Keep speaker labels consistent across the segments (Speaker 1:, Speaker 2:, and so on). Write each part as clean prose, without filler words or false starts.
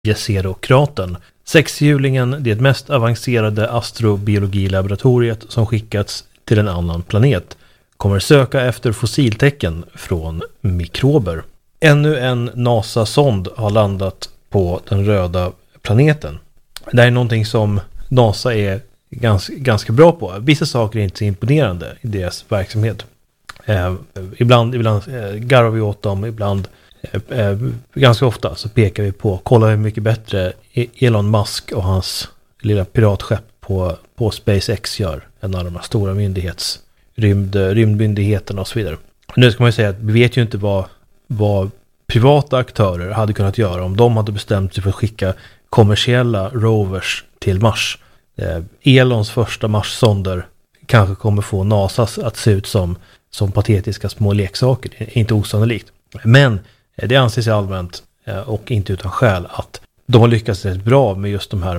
Speaker 1: Jezero-kratern. Sexhjulingen är det mest avancerade astrobiologilaboratoriet som skickats till en annan planet. Kommer söka efter fossiltecken från mikrober. Ännu en NASA-sond har landat på den röda planeten. Det är någonting som NASA är ganska bra på. Vissa saker är inte så imponerande i deras verksamhet. Ibland garvar vi åt dem, ibland ganska ofta så pekar vi på, kolla hur mycket bättre Elon Musk och hans lilla piratskepp på SpaceX gör än alla de här stora rymdmyndigheterna och så vidare. Nu ska man ju säga att vi vet ju inte vad privata aktörer hade kunnat göra om de hade bestämt sig för att skicka kommersiella rovers till Mars. Elons första Mars-sonder kanske kommer få NASA att se ut som patetiska små leksaker. Det är inte osannolikt. Men det anses allmänt och inte utan skäl att de har lyckats rätt bra med just de här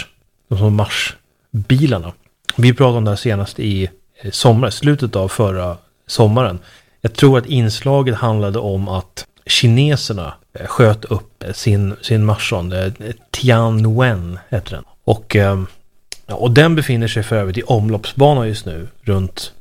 Speaker 1: Mars-bilarna. Vi pratade om det här senast i sommar, slutet av förra sommaren. Jag tror att inslaget handlade om att kineserna sköt upp sin Marssond, Tianwen heter den. Och den befinner sig för övrigt i omloppsbana just nu runt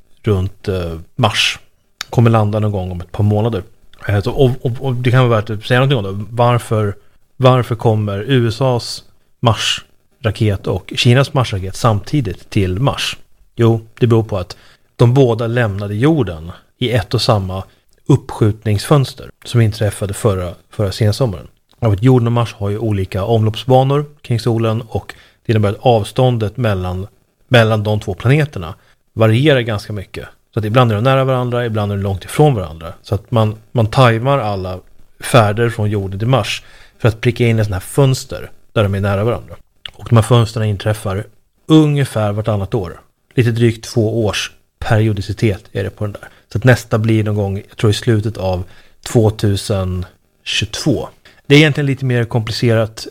Speaker 1: Mars. Kommer landa någon gång om ett par månader. Och det kan vara värt att säga någonting om det. Varför kommer USAs Mars-raket och Kinas Mars-raket samtidigt till Mars? Jo, det beror på att de båda lämnade jorden i ett och samma uppskjutningsfönster som inträffade förra sensommaren. Jorden och Mars har ju olika omloppsbanor kring solen, och det innebär att avståndet mellan de två planeterna varierar ganska mycket. Så att ibland är de nära varandra, ibland är de långt ifrån varandra. Så att man tajmar alla färder från jorden till Mars för att pricka in ett sådant här fönster där de är nära varandra. Och de här fönsterna inträffar ungefär vartannat år. Lite drygt 2 års periodicitet är det på den där. Så att nästa blir någon gång, jag tror i slutet av 2022. Det är egentligen lite mer komplicerat,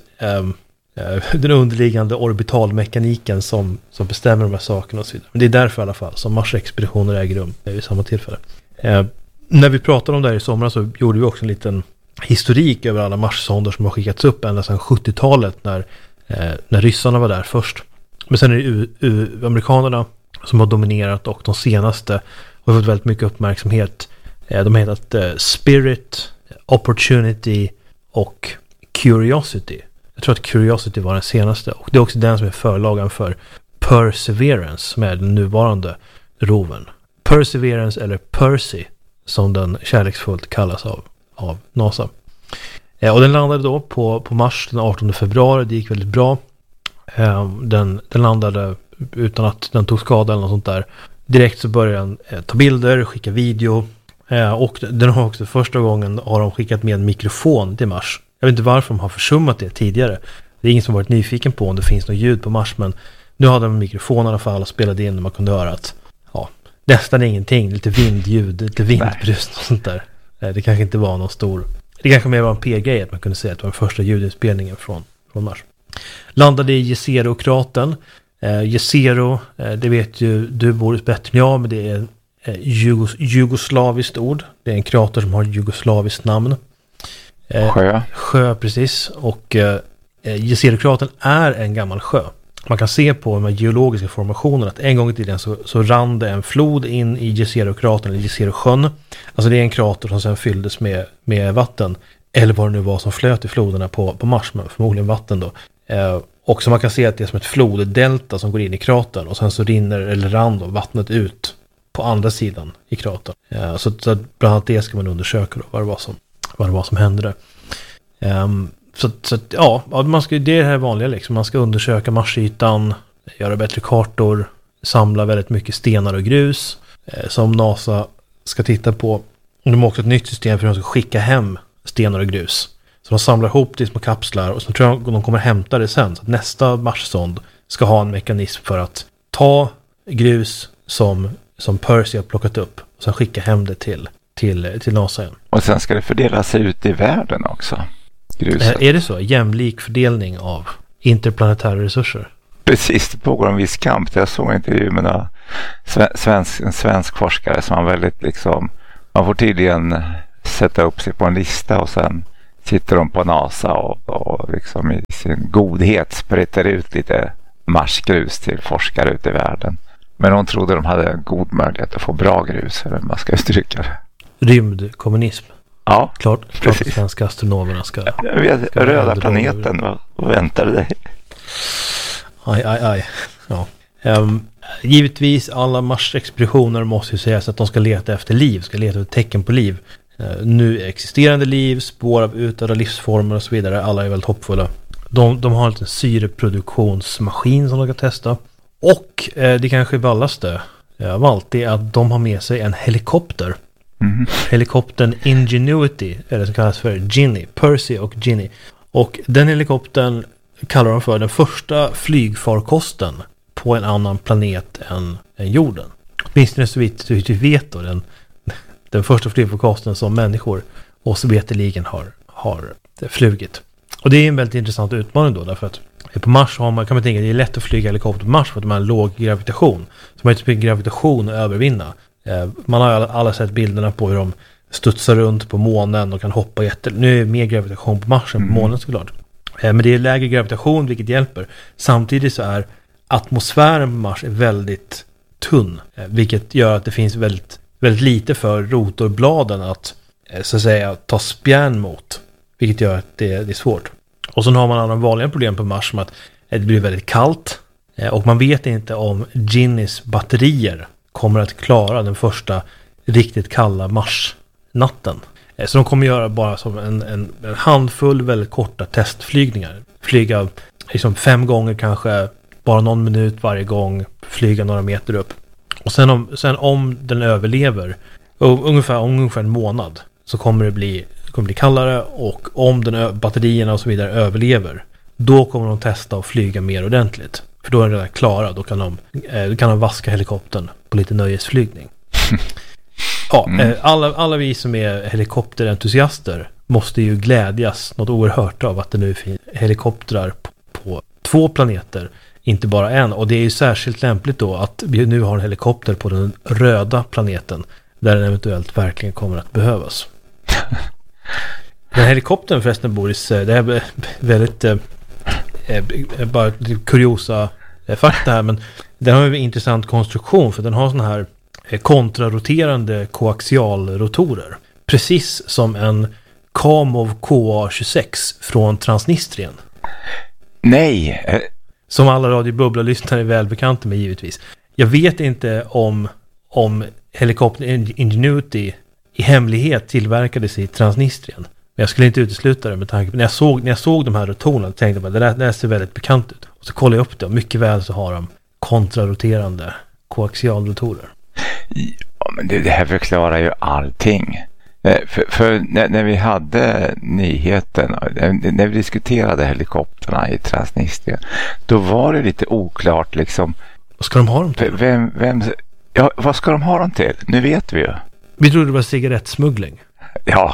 Speaker 1: den underliggande orbitalmekaniken som bestämmer de här sakerna och så vidare. Men det är därför i alla fall som Mars-expeditioner äger rum i samma tillfälle. När vi pratade om det här i somras så gjorde vi också en liten historik över alla Mars-sonder som har skickats upp ända sedan 70-talet när ryssarna var där först. Men sen är det amerikanerna som har dominerat, och de senaste har fått väldigt mycket uppmärksamhet. De har hetat Spirit, Opportunity och Curiosity. Jag tror att Curiosity var den senaste, och det är också den som är förlagan för Perseverance, som är den nuvarande roven. Perseverance, eller Percy som den kärleksfullt kallas av NASA. Och den landade då på Mars den 18 februari. Det gick väldigt bra. Den landade utan att den tog skada eller något sånt där. Direkt så började den ta bilder, skicka video. Och den har också första gången har de skickat med en mikrofon till Mars. Jag vet inte varför de har försummat det tidigare. Det är ingen som varit nyfiken på om det finns något ljud på Mars, men nu hade de en mikrofon i alla fall och spelade in och man kunde höra att nästan ingenting, lite vindljud, lite vindbrus och sånt där. Det kanske inte var någon stor, det kanske mer var en P-grej att man kunde säga att det var den första ljudinspelningen från Mars. Landade i Jezero-kratern. Jezero, det vet ju du bor bättre än jag, men det är jugoslaviskt ord. Det är en krater som har jugoslaviskt namn. Sjö, precis. Och Jezero-kratern är en gammal sjö. Man kan se på de här geologiska formationerna att en gång i tiden så rann det en flod in i Jezero-kratern, eller Jezero-sjön. Alltså det är en krater som sedan fylldes med vatten, eller vad det nu var som flöt i floderna på Mars, men förmodligen vatten då. Och så man kan se att det är som ett floddelta som går in i kratern, och sen så rann då vattnet ut på andra sidan i kratern. Så bland annat det ska man undersöka då, vad det var som hände där. Det är det här vanliga liksom. Man ska undersöka Marsytan, göra bättre kartor, samla väldigt mycket stenar och grus som NASA ska titta på. De har också ett nytt system för att de ska skicka hem stenar och grus. Så de samlar ihop det i små kapslar, och så tror jag att de kommer hämta det sen. Så att nästa Mars-sond ska ha en mekanism för att ta grus som Percy har plockat upp och sen skicka hem det till NASA igen.
Speaker 2: Och sen ska det fördela sig ut i världen också. Gruset.
Speaker 1: Är det så? Jämlik fördelning av interplanetära resurser?
Speaker 2: Precis, det pågår en viss kamp. Jag såg en intervju med en svensk forskare som var väldigt liksom, man får tydligen sätta upp sig på en lista och sen sitter de på NASA och liksom i sin godhet sprätter ut lite Marsgrus till forskare ute i världen. Men de trodde de hade god möjlighet att få bra grus, eller man ska uttrycka det.
Speaker 1: Rymdkommunism.
Speaker 2: Ja,
Speaker 1: klart att svenska astronomerna ska...
Speaker 2: Röda planeten, vad väntar du dig?
Speaker 1: Aj. Ja. Givetvis alla Mars-expeditioner måste ju sägas att de ska leta efter liv, ska leta efter tecken på liv. Nu existerande liv, spår av utdöda livsformer och så vidare. Alla är väldigt hoppfulla. De har en liten syreproduktionsmaskin som de kan testa. Och det kanske ballaste av allt är att de har med sig en helikopter. Helikoptern Ingenuity, eller som kallas för Ginny, Percy och Ginny. Och den helikoptern kallar de för den första flygfarkosten på en annan planet än jorden. Åtminstone så vitt vi vet då, den första flygfarkosten som människor och veterligen har flugit. Och det är en väldigt intressant utmaning då, därför att på Mars kan man tänka att det är lätt att flyga helikopter på Mars för att man har låg gravitation. Så man har inte gravitation att övervinna. Man har alla sett bilderna på hur de studsar runt på månen och kan hoppa Nu är det mer gravitation på Mars än på månen såklart. Men det är lägre gravitation, vilket hjälper. Samtidigt så är atmosfären på Mars är väldigt tunn, vilket gör att det finns väldigt, väldigt lite för rotorbladen att så att säga ta spjärn mot, vilket gör att det är svårt. Och så har man andra vanliga problem på Mars, som att det blir väldigt kallt och man vet inte om Ginnys batterier kommer att klara den första riktigt kalla Mars-natten. Så de kommer göra bara som en handfull väldigt korta testflygningar. Flyga liksom 5 gånger kanske, bara någon minut varje gång, flyga några meter upp. Och sen om den överlever, ungefär en månad, så kommer det bli kallare, och om batterierna och så vidare överlever, då kommer de testa att flyga mer ordentligt. För då är de redan klara, då kan de vaska helikoptern på lite nöjesflygning. Ja, alla vi som är helikopterentusiaster måste ju glädjas något oerhört av att det nu finns helikoptrar på 2 planeter, inte bara en. Och det är ju särskilt lämpligt då att vi nu har en helikopter på den röda planeten, där den eventuellt verkligen kommer att behövas. Den helikoptern förresten bor i det är väldigt bara kuriosa fakta här, men den har en intressant konstruktion, för den har sån här kontraroterande koaxialrotorer, precis som en Kamov KA-26 från Transnistrien.
Speaker 2: Nej!
Speaker 1: Som alla radiobubbla-lyssnare är välbekanta med givetvis. Jag vet inte om helikoptern Ingenuity i hemlighet tillverkades i Transnistrien. Men jag skulle inte utesluta det med tanke på när jag såg de här rotorerna, tänkte jag att det där ser väldigt bekant ut. Och så kollade jag upp det, och mycket väl så har de kontraroterande koaxialrotorer.
Speaker 2: Ja, men det här förklarar ju allting. För när vi hade nyheten, när vi diskuterade helikopterna i Transnistrien, då var det lite oklart liksom.
Speaker 1: Vad ska de ha dem till?
Speaker 2: Vad ska de ha dem till? Nu vet vi ju.
Speaker 1: Vi trodde det var cigarettsmuggling.
Speaker 2: Ja,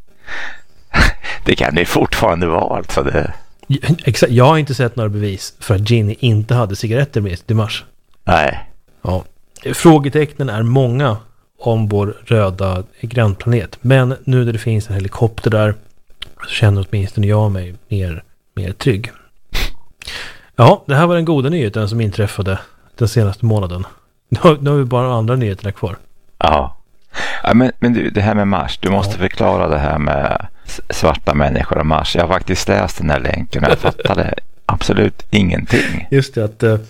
Speaker 2: det kan det fortfarande vara alltså det.
Speaker 1: Exakt, jag har inte sett några bevis för att Ginny inte hade cigaretter med till Mars.
Speaker 2: Nej.
Speaker 1: Ja. Frågetecknen är många om vår röda grannplanet. Men nu när det finns en helikopter där, så känner åtminstone jag mig mer trygg. Ja, det här var den goda nyheten som inträffade den senaste månaden. Nu har vi bara andra nyheterna kvar.
Speaker 2: Ja, men du, det här med Mars, du måste förklara det här med svarta människor och Mars. Jag har faktiskt läst den här länken och jag fattade absolut ingenting.
Speaker 1: Just det, att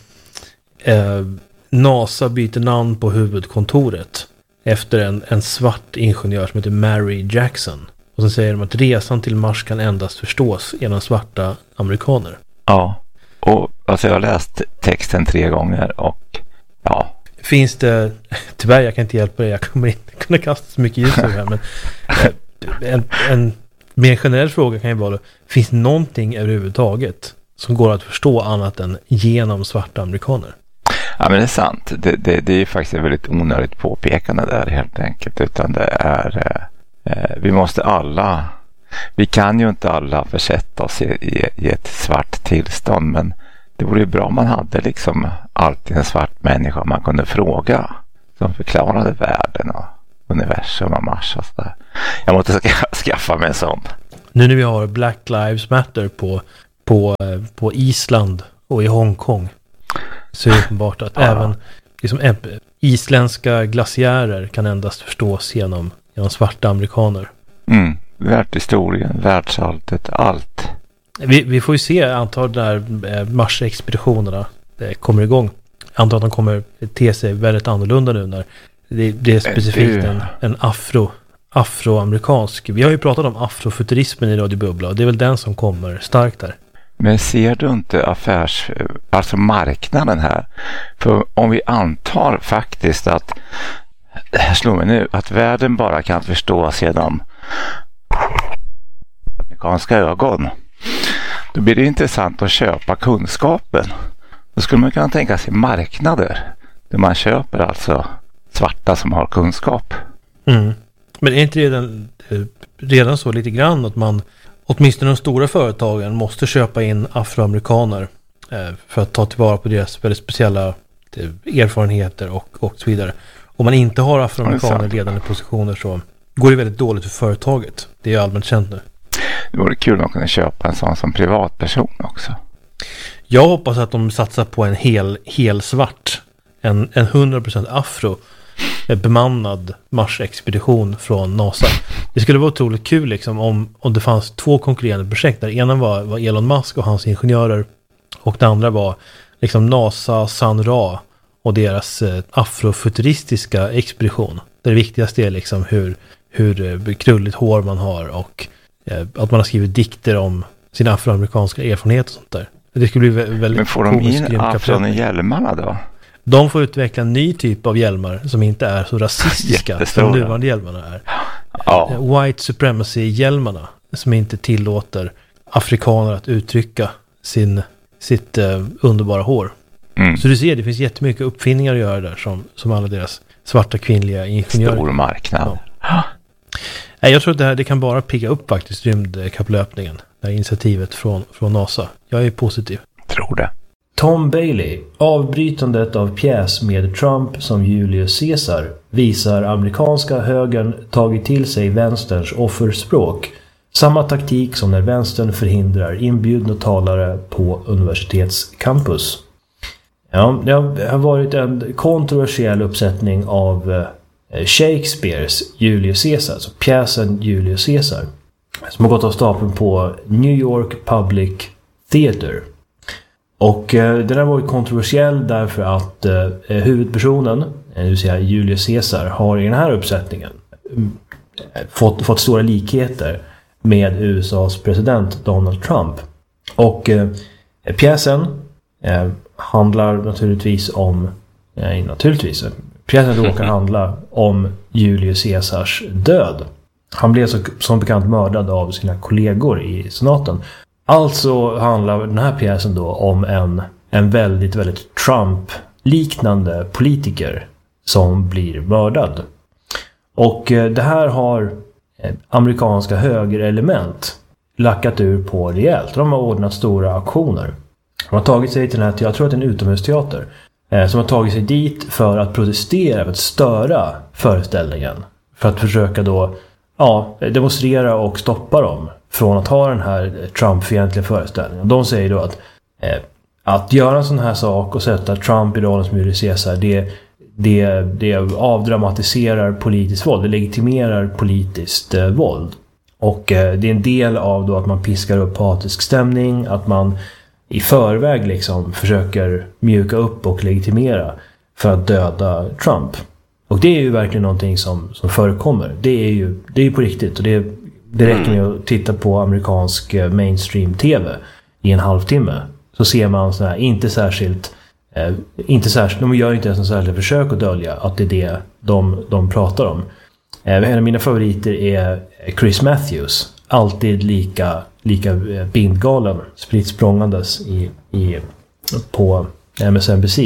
Speaker 1: NASA byter namn på huvudkontoret efter en svart ingenjör som heter Mary Jackson. Och så säger de att resan till Mars kan endast förstås genom svarta amerikaner.
Speaker 2: Ja, och alltså jag har läst texten 3 gånger och ja.
Speaker 1: Finns det, tyvärr jag kan inte hjälpa dig, jag kommer inte kunna kasta så mycket ljus över här, men en mer generell fråga kan ju vara, finns någonting överhuvudtaget som går att förstå annat än genom svarta amerikaner?
Speaker 2: Ja, men det är sant. Det är ju faktiskt ett väldigt onödigt påpekande där helt enkelt, utan det är vi kan ju inte alla försätta oss i ett svart tillstånd, men det vore ju bra om man hade liksom alltid en svart människa man kunde fråga, som förklarade världen och universum och Mars och sådär. Jag måste skaffa mig en sån.
Speaker 1: Nu när vi har Black Lives Matter på Island och i Hongkong, så är det uppenbart att även liksom, isländska glaciärer kan endast förstås genom svarta amerikaner.
Speaker 2: Världshistorien, världsalltet, allt.
Speaker 1: Vi får ju se, antar där Mars-expeditionerna kommer igång. Antar att de kommer te sig väldigt annorlunda nu när det är specifikt en afroamerikansk. Vi har ju pratat om afrofuturismen i Radio Bubbla och det är väl den som kommer starkt där.
Speaker 2: Men ser du inte alltså marknaden här? För om vi antar faktiskt att, det här slår mig nu, att världen bara kan förstås genom amerikanska ögon, då blir det intressant att köpa kunskapen. Då skulle man kunna tänka sig marknader där man köper alltså svarta som har kunskap.
Speaker 1: Men är inte redan så lite grann att man, åtminstone de stora företagen, måste köpa in afroamerikaner för att ta tillvara på deras väldigt speciella erfarenheter och så vidare. Om man inte har afroamerikaner i ledande positioner så går det väldigt dåligt för företaget. Det är ju allmänt känt nu.
Speaker 2: Det vore kul om man kunde köpa en sån som privatperson också.
Speaker 1: Jag hoppas att de satsar på en hel svart, en 100% afro bemannad Mars-expedition från NASA. Det skulle vara otroligt kul liksom, om det fanns 2 konkurrerande projekt. Där ena var Elon Musk och hans ingenjörer och det andra var liksom NASA, Sun Ra och deras afrofuturistiska expedition. Det viktigaste är liksom hur krulligt hår man har och att man har skrivit dikter om sina afroamerikanska erfarenheter och sånt där. Det skulle bli väldigt. Men
Speaker 2: får de in afron i hjälmarna då?
Speaker 1: De får utveckla en ny typ av hjälmar som inte är så rasistiska som nuvarande hjälmarna är. Ja. White supremacy-hjälmarna som inte tillåter afrikaner att uttrycka sitt underbara hår. Så du ser, det finns jättemycket uppfinningar att göra där som alla deras svarta kvinnliga ingenjörer.
Speaker 2: Stor marknad.
Speaker 1: Ja. Jag tror att det kan bara pigga upp faktiskt rymdkapplöpningen, det här initiativet från NASA. Jag är positiv.
Speaker 2: Tror det.
Speaker 1: Tom Bailey, avbrytandet av pjäs med Trump som Julius Caesar, visar amerikanska högern tagit till sig vänsterns offerspråk. Samma taktik som när vänstern förhindrar inbjudna talare på universitetscampus. Ja, det har varit en kontroversiell uppsättning av Shakespeares Julius Caesar, alltså pjäsen Julius Caesar, som har gått av stapeln på New York Public Theater. Och den har varit kontroversiell därför att huvudpersonen, det vill säga Julius Caesar, har i den här uppsättningen fått stora likheter med USAs president Donald Trump. Och pjäsen handlar naturligtvis om pjäsen råkar handla om Julius Caesars död. Han blev som bekant mördad av sina kollegor i senaten. Alltså handlar den här pjäsen då om en väldigt, väldigt Trump-liknande politiker som blir mördad. Och det här har amerikanska högerelement lackat ur på rejält. De har ordnat stora aktioner. De har tagit sig till den här, jag tror att det är en utomhusteater, som har tagit sig dit för att protestera, för att störa föreställningen. För att försöka då demonstrera och stoppa dem från att ha den här Trump-fientliga föreställningen. De säger då att göra en sån här sak och sätta Trump i rollen som Julius Caesar, det avdramatiserar politiskt våld, det legitimerar politiskt våld. Och det är en del av då att man piskar upp hatisk stämning, att man i förväg liksom försöker mjuka upp och legitimera för att döda Trump. Och det är ju verkligen någonting som förekommer. Det är ju på riktigt, och det räcker med att titta på amerikansk mainstream tv i en halvtimme. Så ser man sådär, inte särskilt, de gör inte ens en särskilt försök att dölja att det är det de pratar om. En av mina favoriter är Chris Matthews. Alltid lika bindgalen, spritt språngandes på MSNBC.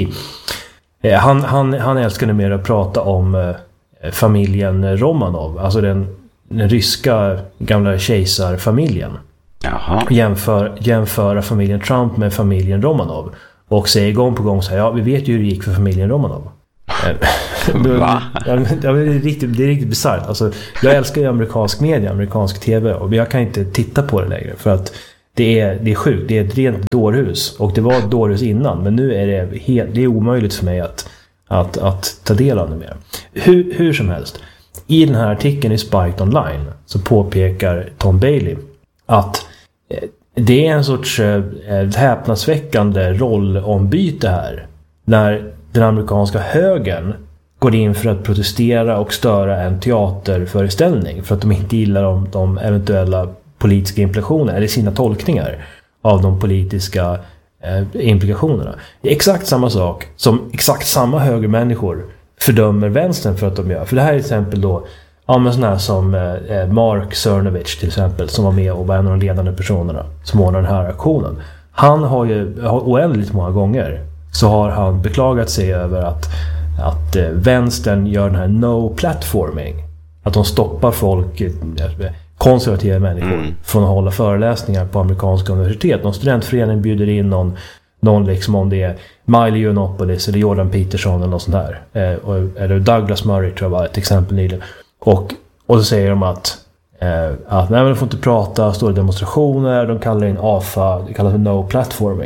Speaker 1: Han älskade mer att prata om familjen Romanov, alltså den ryska gamla kejsarfamiljen.
Speaker 2: Jaha.
Speaker 1: Jämföra familjen Trump med familjen Romanov och säger gång på gång så här, ja, vi vet ju hur det gick för familjen Romanov.
Speaker 2: Va?
Speaker 1: Det är riktigt bisarrt. Alltså, jag älskar ju amerikansk media, amerikansk tv, och jag kan inte titta på det längre för att det är sjukt. Det är ett rent dårhus, och det var ett dårhus innan, men nu är det är omöjligt för mig att ta del av det mer. Hur som helst, i den här artikeln i Spiked Online så påpekar Tom Bailey att det är en sorts häpnadsväckande rollombyte här när den amerikanska högern går in för att protestera och störa en teaterföreställning för att de inte gillar de eventuella politiska implikationerna eller sina tolkningar av de politiska implikationerna. Det är exakt samma sak som exakt samma högermänniskor fördömer vänstern för att de gör. För det här är till exempel då sådana här som Mark Cernovich till exempel, som var med och var en av de ledande personerna som ordnade den här aktionen. Han har ju oändligt många gånger så har han beklagat sig över att vänstern gör den här no-platforming. Att de stoppar folk, konservativa människor, från att hålla föreläsningar på amerikanska universitet. Någon studentförening bjuder in någon liksom, om det är Miley Yiannopoulos eller Jordan Peterson eller något sånt där. Eller Douglas Murray tror jag var ett exempel nyligen. Och så säger de att nej, men de får inte prata, stora demonstrationer, de kallar det en AFA, det kallas för no-platforming.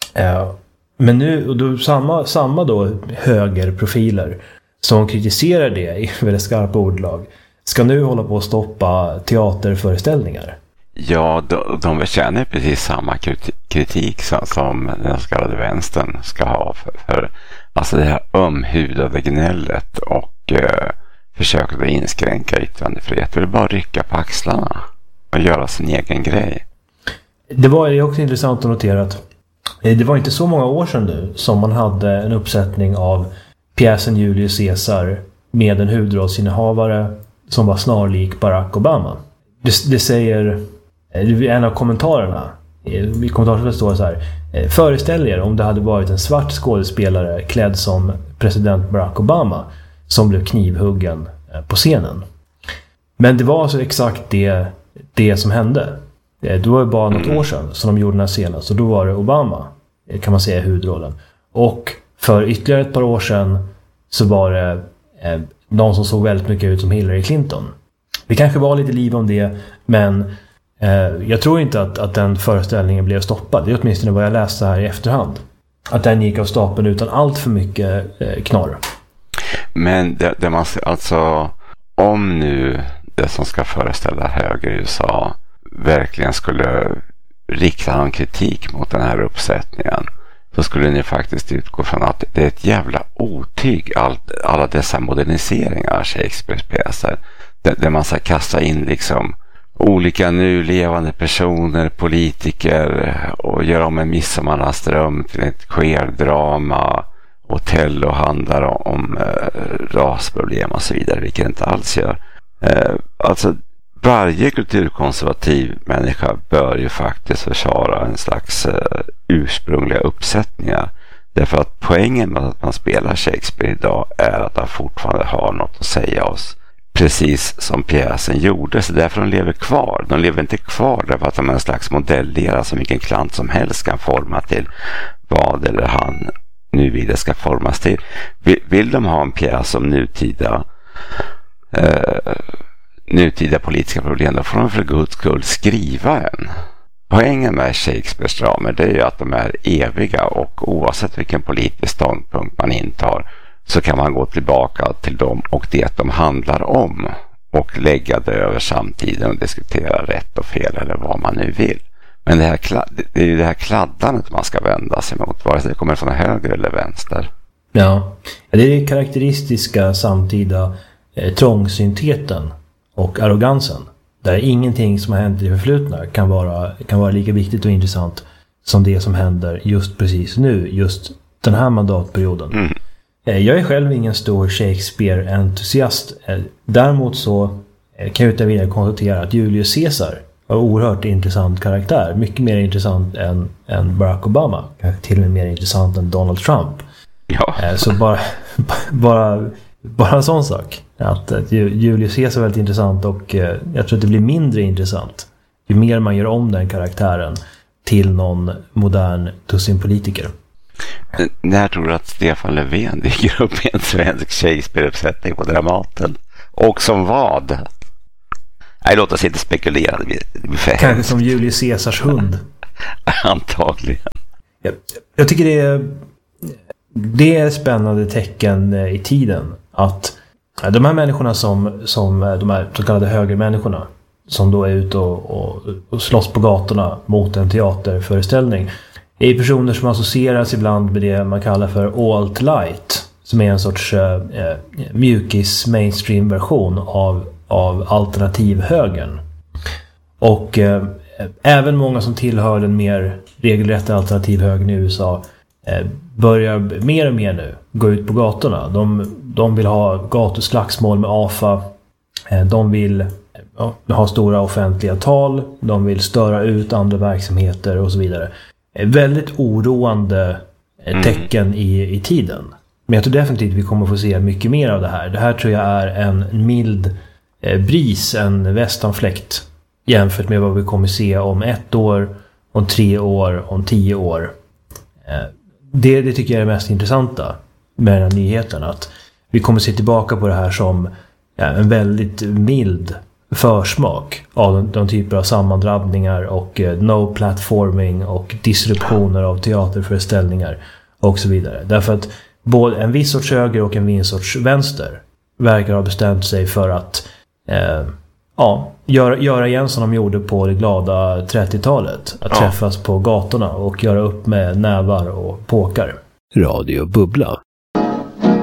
Speaker 1: Men nu, och då samma då högerprofiler som kritiserar det i väldigt skarpa ordlag ska nu hålla på att stoppa teaterföreställningar.
Speaker 2: Ja, de förtjänar precis samma kritik som den så kallade vänstern ska ha för alltså det här omhudade gnället och försöker att inskränka yttrandefrihet. Vill bara rycka på axlarna och göra sin egen grej.
Speaker 1: Det är också intressant att notera att det var inte så många år sedan nu som man hade en uppsättning av pjäsen Julius Caesar med en huvudrollsinnehavare som var snarlik Barack Obama. Det säger en av kommentarerna. I kommentarsfältet står så här: föreställ er om det hade varit en svart skådespelare klädd som president Barack Obama som blev knivhuggen på scenen. Men det var alltså exakt det som hände. Det var ju bara något år sedan som de gjorde den här scenen. Så då var det Obama, kan man säga, huvudrollen. Och för ytterligare ett par år sedan så var det någon som såg väldigt mycket ut som Hillary Clinton. Det kanske var lite liv om det, men jag tror inte att den föreställningen blev stoppad. Det är åtminstone vad jag läste här i efterhand. Att den gick av stapeln utan allt för mycket knorr.
Speaker 2: Men det man, alltså, om nu det som ska föreställa höger i USA verkligen skulle rikta någon kritik mot den här uppsättningen, så skulle ni faktiskt utgå från att det är ett jävla otyg alla dessa moderniseringar av Shakespeares pjäser där man ska kasta in liksom olika nu levande personer, politiker, och göra om en Midsommarnattsdröm till ett queer-drama. Otello handlar om rasproblem och så vidare, vilket inte alls gör. Alltså varje kulturkonservativ människa bör ju faktiskt försvara en slags ursprungliga uppsättningar. Därför att poängen med att man spelar Shakespeare idag är att han fortfarande har något att säga oss. Precis som pjäsen gjorde. Så därför de lever kvar. De lever inte kvar därför att de är en slags modellera som vilken klant som helst kan forma till vad eller han nu vill det ska formas till. Vill de ha en pjäs om nutida politiska problem, då får de för guds skull skriva en. Poängen med Shakespeares dramer, det är ju att de är eviga, och oavsett vilken politisk ståndpunkt man intar så kan man gå tillbaka till dem och det de handlar om och lägga det över samtiden och diskutera rätt och fel eller vad man nu vill. Men det är ju det här kladdandet man ska vända sig mot, vare sig det kommer från höger eller vänster.
Speaker 1: Ja, det är karaktäristiska samtida trångsyntheten och arrogansen. Där ingenting som har hänt i det förflutna kan vara lika viktigt och intressant som det som händer just precis nu, just den här mandatperioden. Jag är själv ingen stor Shakespeare-entusiast. Däremot så kan jag utan vidare konstatera att Julius Caesar var en oerhört intressant karaktär. Mycket mer intressant än Barack Obama. Kanske till och med mer intressant än Donald Trump.
Speaker 2: Ja.
Speaker 1: Så bara en sån sak. Att Julius Caesar är väldigt intressant, och jag tror att det blir mindre intressant ju mer man gör om den karaktären till någon modern tussin politiker.
Speaker 3: När tror du att Stefan Löfven dyker upp i en svensk Shakespeare-uppsättning på Dramaten? Och som vad? Nej, låt oss inte spekulera. Det blir
Speaker 4: kanske som Julius Caesars hund.
Speaker 3: Antagligen.
Speaker 4: Jag tycker det är spännande tecken i tiden att de här människorna som de här så kallade högermänniskorna som då är ute och slåss på gatorna mot en teaterföreställning är personer som associeras ibland med det man kallar för alt-light, som är en sorts mjukis mainstream-version av alternativhögern. Och även många som tillhör den mer regelrätta alternativhögern i USA börjar mer och mer nu gå ut på gatorna. De vill ha gatuslagsmål med AFA. De vill ha stora offentliga tal. De vill störa ut andra verksamheter och så vidare. Väldigt oroande tecken i tiden. Men jag tror definitivt vi kommer få se mycket mer av det här. Det här tror jag är en mild bris, en västanfläkt jämfört med vad vi kommer se om 1 år, om 3 år, om 10 år. Det tycker jag är det mest intressanta med den här nyheten. Att vi kommer se tillbaka på det här som en väldigt mild försmak av de typer av sammandrabbningar och no platforming och disruptioner av teaterföreställningar och så vidare. Därför att både en viss sorts höger och en viss sorts vänster verkar ha bestämt sig för att göra igen som de gjorde på det glada 30-talet. Att träffas på gatorna och göra upp med nävar och påkar.
Speaker 5: Radio Bubbla.